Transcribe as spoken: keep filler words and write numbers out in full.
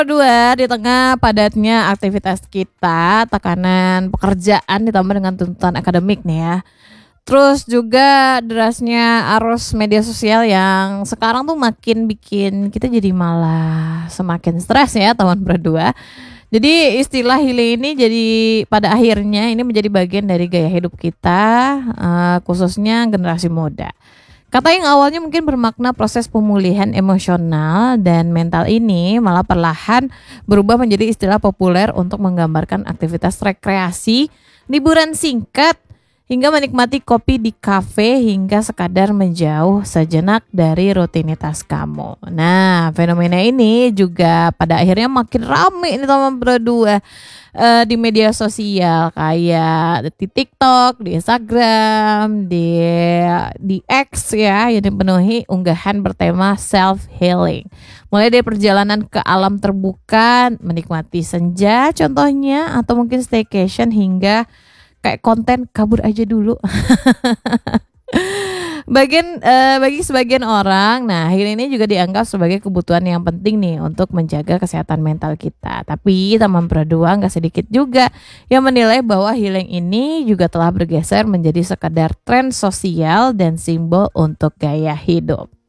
Kedua, di tengah padatnya aktivitas kita, tekanan pekerjaan ditambah dengan tuntutan akademik nih ya. Terus juga derasnya arus media sosial yang sekarang tuh makin bikin kita jadi malah semakin stres ya teman berdua. Jadi istilah healing ini jadi pada akhirnya ini menjadi bagian dari gaya hidup kita, eh, khususnya generasi muda. Kata yang awalnya mungkin bermakna proses pemulihan emosional dan mental ini malah perlahan berubah menjadi istilah populer untuk menggambarkan aktivitas rekreasi, liburan singkat, hingga menikmati kopi di kafe hingga sekadar menjauh sejenak dari rutinitas kamu. Nah, fenomena ini juga pada akhirnya makin rame nih teman berdua eh, di media sosial kayak di TikTok, di Instagram, di di X ya yang dipenuhi unggahan bertema self healing. Mulai dari perjalanan ke alam terbuka, menikmati senja contohnya atau mungkin staycation hingga kayak konten kabur aja dulu. Bagian eh, bagi sebagian orang, nah healing ini juga dianggap sebagai kebutuhan yang penting nih untuk menjaga kesehatan mental kita. Tapi teman berdua nggak sedikit juga yang menilai bahwa healing ini juga telah bergeser menjadi sekadar tren sosial dan simbol untuk gaya hidup.